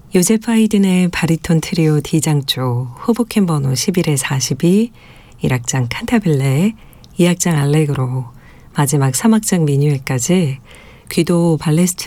요제프 하이든의 바리톤 트리오 D장조, 호보켄 번호 11-42, 1악장 칸타빌레, 2악장 알레그로, 마지막 3악장 미뉴에까지 귀도 발레 스트